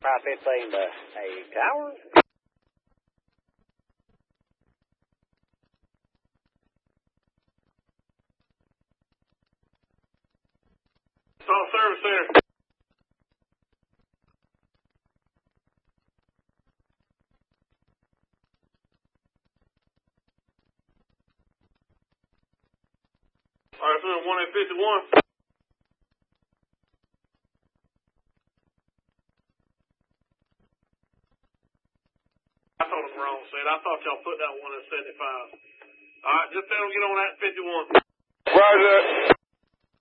515 to a tower. All service center. All right, so 1 at 51. I thought it was wrong, Sid. I thought y'all put that one at 75. All right, just tell them get on that 51. Roger.